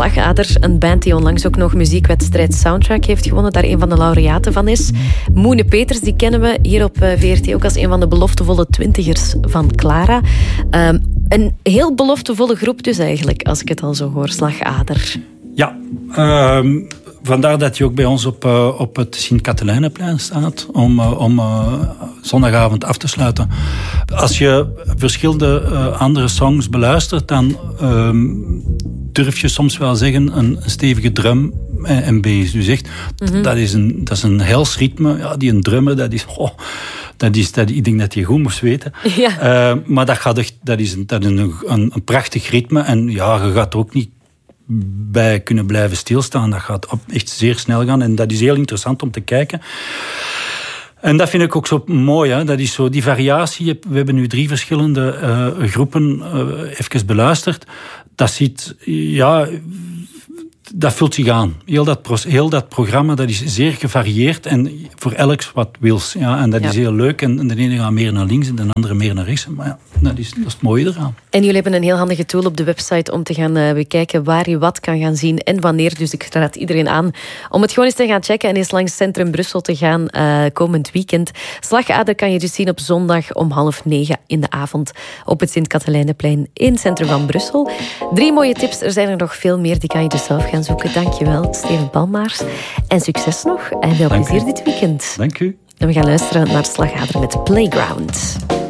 Slagader, een band die onlangs ook nog muziekwedstrijd Soundtrack heeft gewonnen, daar een van de laureaten van is. Moene Peters, die kennen we hier op VRT ook als een van de beloftevolle twintigers van Clara. Een heel beloftevolle groep dus eigenlijk, als ik het al zo hoor, Slagader. Ja, vandaar dat hij ook bij ons op het Sint-Katelijneplein staat om zondagavond af te sluiten. Als je verschillende andere songs beluistert, dan durf je soms wel zeggen een stevige drum en bass. Dus echt, dat is een hels ritme. Ja, die een drummer, dat is... ik denk dat je goed moest weten. Ja. Maar dat is een prachtig ritme. En ja, je gaat er ook niet bij kunnen blijven stilstaan. Dat gaat echt zeer snel gaan. En dat is heel interessant om te kijken. En dat vind ik ook zo mooi. Hè? Dat is zo die variatie. We hebben nu 3 verschillende groepen even beluisterd. Dat ziet... Ja... Dat vult zich aan. Heel dat programma dat is zeer gevarieerd en voor elk wat wils. Ja, en dat is heel leuk. En de ene gaat meer naar links en de andere meer naar rechts. Maar ja, dat is het mooie eraan. En jullie hebben een heel handige tool op de website om te gaan bekijken waar je wat kan gaan zien en wanneer. Dus ik raad iedereen aan om het gewoon eens te gaan checken en eens langs Centrum Brussel te gaan komend weekend. Slagader kan je dus zien op zondag om 8:30 in de avond op het Sint-Katelijneplein in het centrum van Brussel. 3 mooie tips. Er zijn er nog veel meer. Die kan je dus zelf gaan zoeken. Dankjewel, Steven Palmaers. En succes nog. En veel plezier dit weekend. Dank u. En we gaan luisteren naar Slagader met Playground.